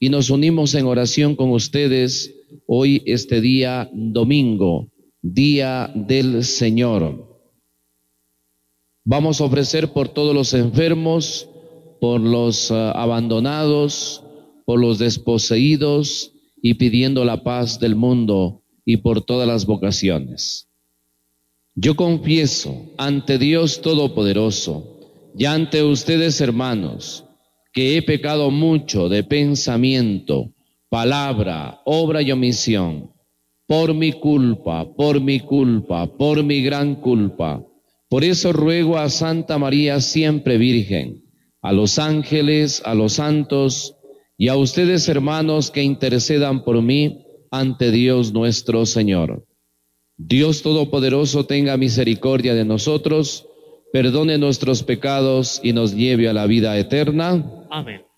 y nos unimos en oración con ustedes hoy, este día domingo, Día del Señor. Vamos a ofrecer por todos los enfermos, por los abandonados, por los desposeídos y pidiendo la paz del mundo y por todas las vocaciones. Yo confieso ante Dios Todopoderoso y ante ustedes, hermanos, que he pecado mucho de pensamiento, palabra, obra y omisión, por mi culpa, por mi gran culpa. Por eso ruego a Santa María siempre Virgen, a los ángeles, a los santos y a ustedes, hermanos, que intercedan por mí ante Dios nuestro Señor. Dios Todopoderoso tenga misericordia de nosotros, perdone nuestros pecados y nos lleve a la vida eterna. Amén.